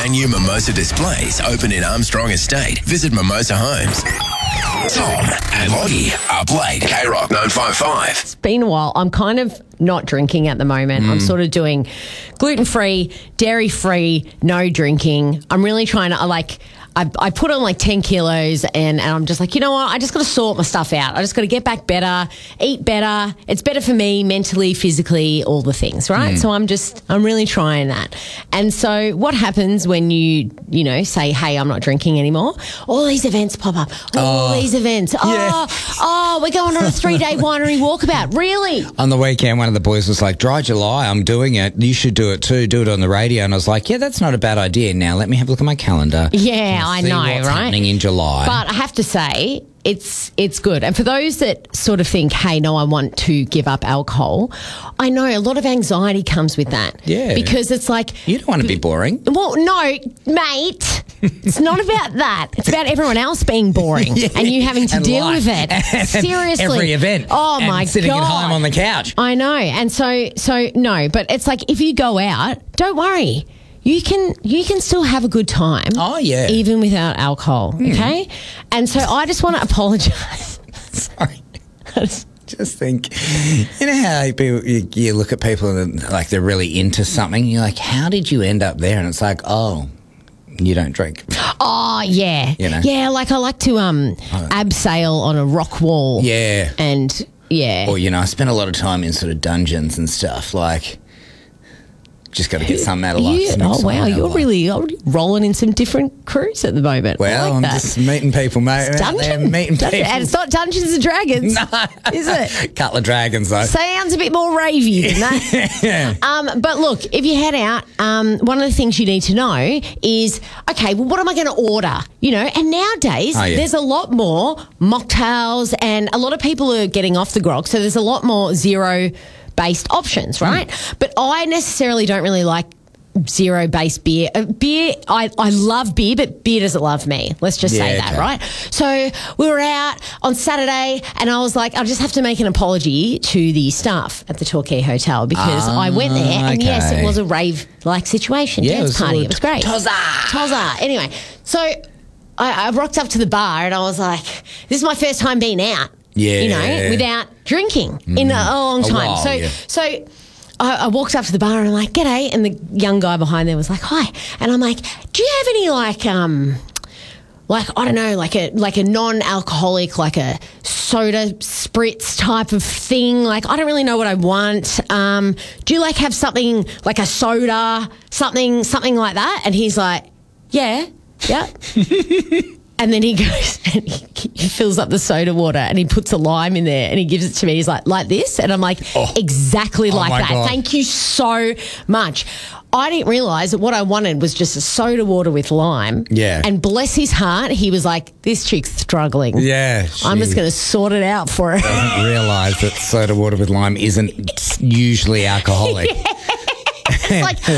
brand new Mimosa displays open in Armstrong Estate. Visit Mimosa Homes. Tom and Lottie, up late, K-Rock 955. It's been a while. I'm kind of not drinking at the moment. I'm sort of doing gluten-free, dairy-free, no drinking. I'm really trying to, I put on like 10 kilos and I'm just like, you know what? I just got to sort my stuff out. I just got to get back better, eat better. It's better for me mentally, physically, all the things, right? So I'm really trying that. And so what happens when you say, hey, I'm not drinking anymore? All these events pop up. All these events. We're going on a 3-day winery walkabout. Really? On the weekend, one of the boys was like, Dry July, I'm doing it. You should do it too. Do it on the radio. And I was like, yeah, that's not a bad idea. Now let me have a look at my calendar. Yeah, I know, what's right? happening in July. But I have to say, it's good. And for those that sort of think, hey, no, I want to give up alcohol, I know a lot of anxiety comes with that. Yeah. Because it's like... You don't want to be boring. Well, no, mate. It's not about that. It's about everyone else being boring and you having to deal with it. Seriously. Every event. Oh, and my sitting God. at home on the couch. I know. And so no, but it's like if you go out, don't worry. You can still have a good time. Oh, yeah. Even without alcohol, okay? And so I just want to apologise. Sorry. Just think, you know how people, you look at people and like they're really into something. You're like, how did you end up there? And it's like, oh, you don't drink. Oh, yeah. You know? Yeah, like I like to abseil on a rock wall. Yeah. And, yeah. Or, I spend a lot of time in sort of dungeons and stuff, like... Just got to get something out of life. Oh, wow. You're really rolling in some different crews at the moment. Well, I'm just meeting people, mate. Meeting people. And it's not Dungeons and Dragons, no. is it? Couple of dragons, though. Sounds a bit more ravey than that. But look, if you head out, one of the things you need to know is, okay, well, what am I going to order? And nowadays, there's a lot more mocktails and a lot of people are getting off the grog, so there's a lot more zero-based options, right? But I necessarily don't really like zero-based beer. I love beer, but beer doesn't love me. Let's just say that, right? So we were out on Saturday and I was like, I'll just have to make an apology to the staff at the Torquay Hotel because I went there and yes, it was a rave-like situation, dance party. It was great. Tozza. Anyway, so I rocked up to the bar and I was like, this is my first time being out. Yeah. Without drinking in a long time. While, so I walked up to the bar and I'm like, g'day. And the young guy behind there was like, hi. And I'm like, do you have any I don't know, like a non-alcoholic, like a soda spritz type of thing? Like, I don't really know what I want. Do you have something like a soda, something like that? And he's like, yeah. And then he goes and he fills up the soda water and he puts a lime in there and he gives it to me. He's like this? And I'm like, exactly like that. God. Thank you so much. I didn't realise that what I wanted was just a soda water with lime. Yeah. And bless his heart, he was like, this chick's struggling. Yeah. I'm just going to sort it out for her. Doesn't realise that soda water with lime isn't usually alcoholic. It's like,